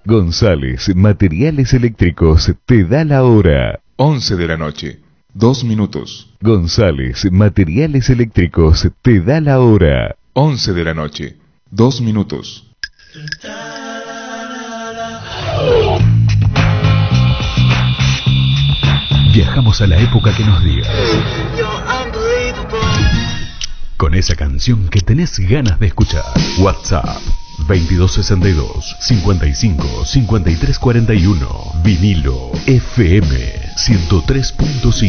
González Materiales Eléctricos te da la hora. 11 de la noche, 2 minutos. González Materiales Eléctricos te da la hora. 11 de la noche, 2 minutos. Viajamos a la época que nos digas. Con esa canción que tenés ganas de escuchar. WhatsApp 2262 55 53 41. Vinilo FM 103.5.